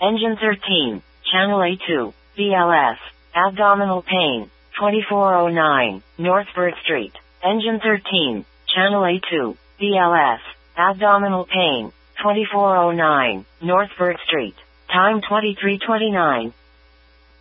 Engine 13, Channel A2, BLS, abdominal pain, 2409, North Burt Street. Engine 13, Channel A2, BLS, abdominal pain, 2409, North Burt Street. Time 23:29.